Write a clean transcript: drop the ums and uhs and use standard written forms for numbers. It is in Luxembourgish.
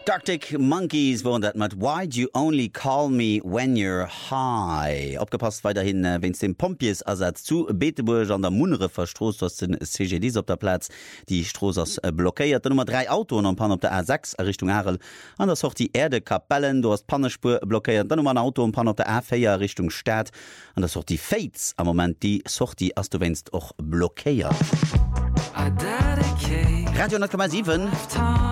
Arctic Monkeys waren dat mat Why'd you only call me when you're high? Abgepasst weiterhin wenns dem Pompiers ersatz zu Beteburg an der Munere verstrost aus den CGDs op der Platz die Stroos blockéiert. Nummer 3 Autoen am Pan op der A6 Richtung Arel an der auch die Erdekapellen, du hast Pannespur blockiert, dann ein Auto am Pan op der A4 Richtung Stadt an das auch die Fates am Moment die Sorti as du wennst och blockéiert. Radio 9,7